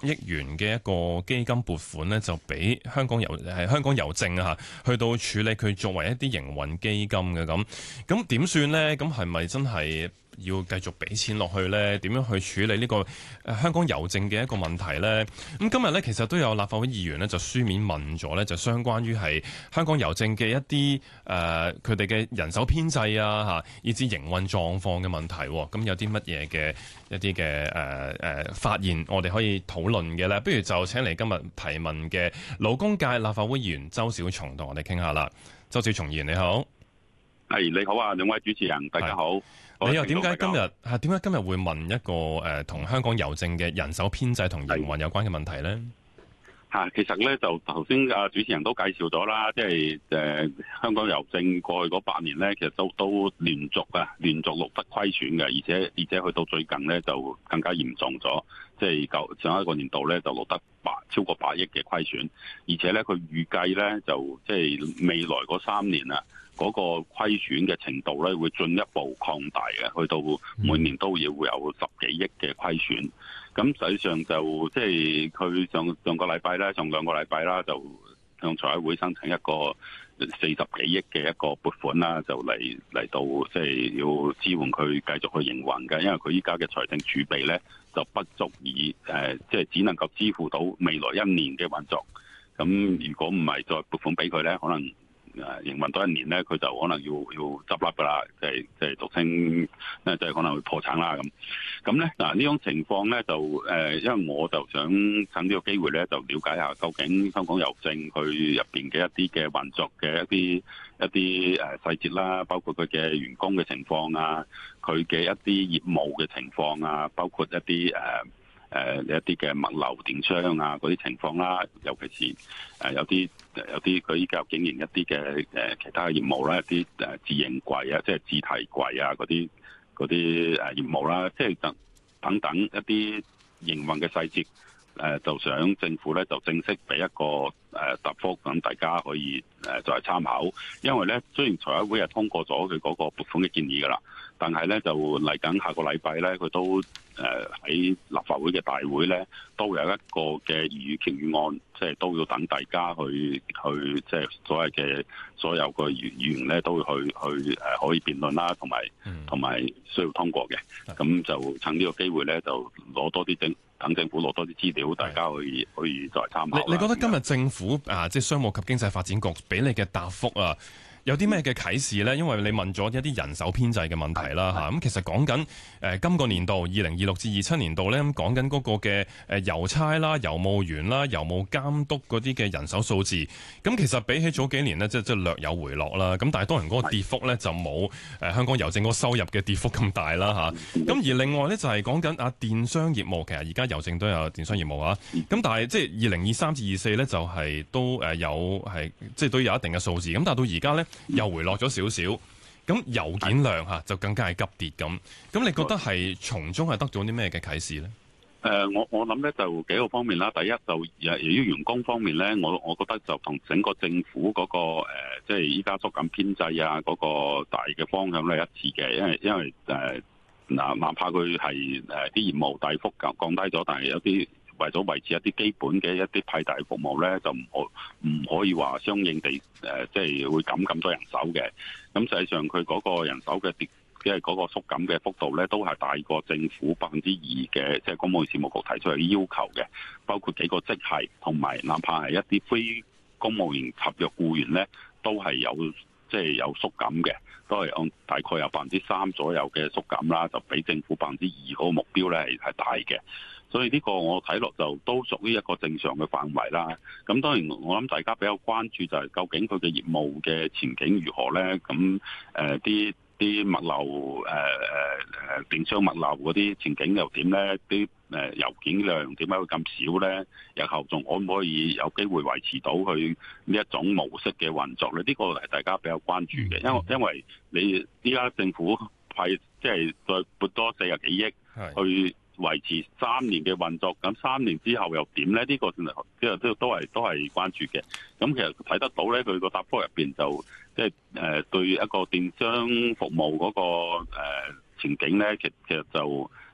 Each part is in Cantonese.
億元嘅一個基金撥款呢，就俾香港郵政啊，去到處理佢作為一啲營運基金嘅咁點算呢？咁係咪真係要繼續俾錢落去呢？點樣去處理呢個香港郵政嘅一個問題呢？咁今日呢，其實都有立法會議員呢，就書面問咗呢，就相關於係香港郵政嘅一啲佢哋嘅人手編制啊，以至營運狀況嘅問題。咁有啲乜嘢嘅一啲嘅發現，我哋可以討論嘅呢？不如就請嚟今日提問嘅勞工界立法會議員周小松同我哋傾下啦。周小松議員你好。 係你好啊，兩位主持人，大家好。 你又點解今日會問一個同香港郵政嘅人手編制同營運有關嘅問題呢？ 其實咧就頭先主持人都介紹咗啦，即係香港郵政過去嗰8年咧，其實都連續錄得虧損嘅，而且去到最近咧就更加嚴重咗，即係上一個年度咧就錄得超過8億嘅虧損，而且咧佢預計咧就即係未來嗰3年啊，嗰個虧損嘅程度咧會進一步擴大嘅，去到每年都會有10幾億嘅虧損。咁實際上就即係佢上兩個禮拜啦，就向財委會申請一個40幾億嘅一個撥款啦，就嚟到即係要支援佢繼續去營運嘅，因為佢依家嘅財政儲備咧就不足以即係只能夠支付到未來1年嘅運作。咁如果唔係再撥款俾佢咧，可能營運多1年咧，佢就可能要執笠噶啦，即係俗稱即係可能會破產啦咁咧。嗱呢種情況咧就因為我就想趁呢個機會咧，就了解下究竟香港郵政佢入邊嘅一啲嘅運作嘅一啲細節啦，包括佢嘅員工嘅情況啊，佢嘅一啲業務嘅情況啊，包括一啲一啲嘅物流電商啊嗰啲情況啦，尤其是有啲佢依家經營一啲嘅其他嘅業務啦，一啲自營櫃啊，即係自提櫃啊嗰啲業務啦，即係等等一啲營運嘅細節，就想政府咧就正式俾一個答覆，咁大家可以作為參考。因為咧雖然財委會係通過咗佢嗰個撥款嘅建議㗎啦，但係咧就嚟緊下個禮拜咧，佢都喺立法會嘅大會咧，都有一個嘅議決案，即係都要等大家去即係所有個議員咧，都會去可以辯論啦，同埋需要通過嘅。咁就趁呢個機會咧，就攞多啲等政府攞多啲資料，大家可以再參考。 你覺得今日政府即係商務及經濟發展局俾你嘅答覆啊，有啲咩嘅啟示呢？因為你問咗一啲人手編制嘅問題啦嚇，咁其實講緊今個年度2026至27年度咧，咁講緊嗰個嘅郵差啦、郵務員啦、郵務監督嗰啲嘅人手數字，咁其實比起早幾年呢，即係略有回落啦。咁但係當然嗰個跌幅咧就冇香港郵政嗰個收入嘅跌幅咁大啦嚇。咁而另外咧就係講緊電商業務，其實而家郵政都有電商業務啊。咁但係即係2023至24咧就係都有即係都有一定嘅數字。咁但係到而家咧，又回落咗少少，咁郵件量就更加係急跌咁。咁你覺得係從中係得到啲咩嘅啟示咧？ 我諗咧就幾個方面啦。第一就由於員工方面咧，我覺得就同整個政府嗰個即係依家縮緊編制嗰個大嘅方向咧一致嘅。因為哪怕佢係啲業務大幅降低咗，但係有啲為咗維持一啲基本嘅一啲替代服務咧，就唔可以話相應地即係會減咁多人手嘅。咁實際上佢嗰個人手嘅即係嗰個縮減嘅幅度咧，都係大過政府2%嘅，即係公務員事務局提出嚟嘅要求嘅。包括幾個職系同埋，哪怕係一啲非公務員合約僱員咧，都係有有縮減嘅，都係按大概有3%左右嘅縮減啦，就比政府2%嗰個目標咧係大嘅。所以呢個我睇落就都屬於一個正常嘅範圍啦。咁當然我諗大家比較關注就係究竟佢嘅業務嘅前景如何咧？咁啲物流電商物流嗰啲前景又點咧？啲郵件量點解會咁少咧？日後仲可唔可以有機會維持到佢呢一種模式嘅運作咧？呢個係大家比較關注嘅，因為你依家政府係即係再撥多40幾億去維持3年嘅運作，咁3年之後又點咧？呢個都係關注嘅。咁其實睇得到咧，佢個答覆入邊就即係對一個電商服務嗰個前景咧，其實就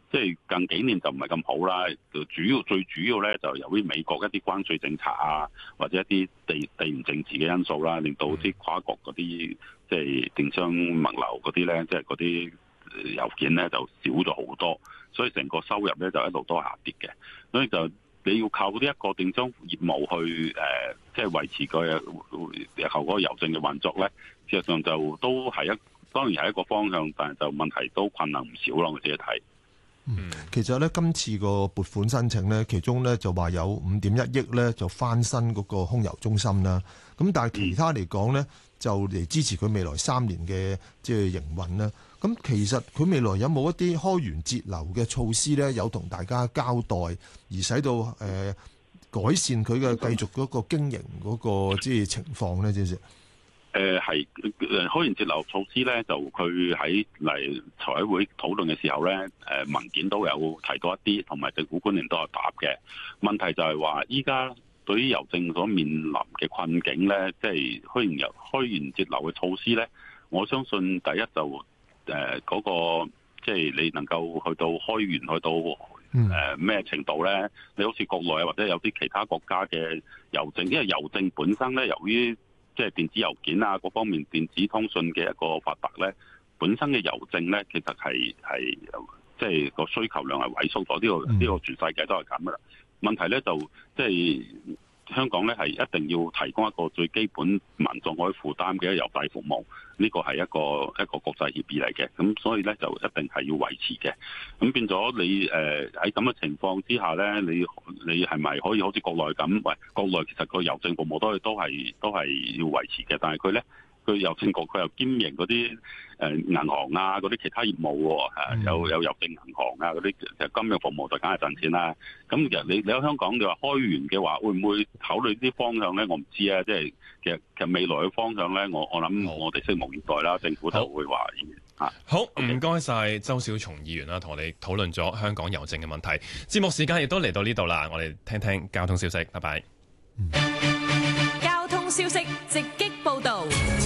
即係近幾年就唔係咁好啦。最主要咧就由於美國一啲關稅政策啊，或者一啲地緣政治嘅因素啦，令到啲跨國嗰啲即係電商物流嗰啲咧，即係嗰啲郵件咧就少咗好多，所以成個收入咧就一路都下跌嘅。所以就你要靠呢一個電商業務去即係維持佢日後嗰個郵政嘅運作咧，事實上就都係當然係一個方向，但係就問題都困難唔少咯。我自己睇。 其實咧今次個撥款申請咧，其中咧就話有5.1億咧就翻新嗰個空郵中心啦。咁但係其他嚟講咧，就嚟支持佢未來3年嘅即係營運啦。咁其實佢未來有冇一啲開源節流嘅措施咧，有同大家交代，而使到改善佢嘅繼續嗰個經營嗰個即係情況咧？即係係開源節流措施咧，就佢喺嚟財委會討論嘅時候咧，文件都有提到一啲，同埋政府官員都有答嘅。問題就係話，依家對於郵政所面臨嘅困境咧，即係開源節流嘅措施咧，我相信第一就嗰個即係你能夠去到開源去到咩程度咧？你好似國內或者有啲其他國家嘅郵政，因為郵政本身咧，由於即係電子郵件啊，各方面電子通訊嘅一個發達咧，本身嘅郵政咧，其實係即係個需求量係萎縮咗。呢個全世界都係咁噶啦。問題咧就即係香港咧係一定要提供一個最基本民眾可以負擔嘅郵遞服務，呢個係一個國際協議嚟嘅。咁所以咧就一定係要維持嘅。咁變咗你喺咁嘅情況之下咧，你係咪可以好似國內咁？喂，國內其實個郵政服務都係要維持嘅，但係佢郵政局佢又兼營嗰啲銀行啊，嗰啲其他業務喎，有郵政銀行啊嗰啲金融服務就梗係賺錢啦。咁其實你喺香港你話開源嘅話，會唔會考慮啲方向咧？我唔知啊。即係其實未來嘅方向咧，我諗我哋拭目以待啦。政府就會話好，唔該晒周小松議員啦，同我哋討論咗香港郵政嘅問題。節目時間亦都嚟到呢度啦，我哋聽聽交通消息。拜拜。 交通消息直擊報導。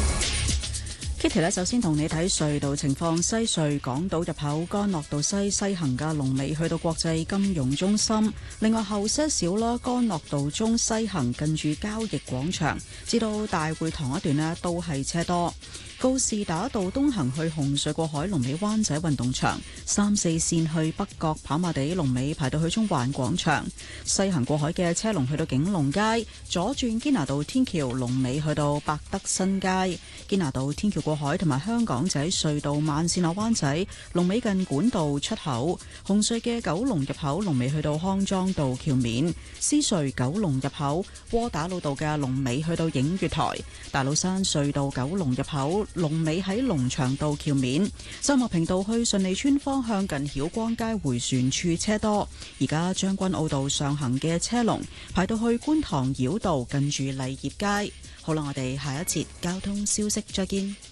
Kitty 咧，首先同你睇隧道情況。西隧港島入口干諾道西行嘅龍尾去到國際金融中心，另外後些少啦，干諾道中西行近住交易廣場至到大會堂一段呢都係車多。告士打道東行去紅隧過海龍尾灣仔運動場，3、4線去北角跑馬地龍尾排到去中環廣場，西行過海嘅車龍去到景隆街，左轉堅拿道天橋龍尾去到百德新街，堅拿道天橋過海同埋香港仔隧道慢線落灣仔龍尾近管道出口，紅隧嘅九龍入口龍尾去到康莊道橋面，獅隧九龍入口窩打老道嘅龍尾去到映月台，大老山隧道九龍入口龍尾喺龍翔道橋面，秀茂坪道去順利村方向近曉光街回旋處車多，而家將軍澳道上行嘅車龍排到去觀塘繞道近住勵業街。好啦，我哋下一節交通消息再見。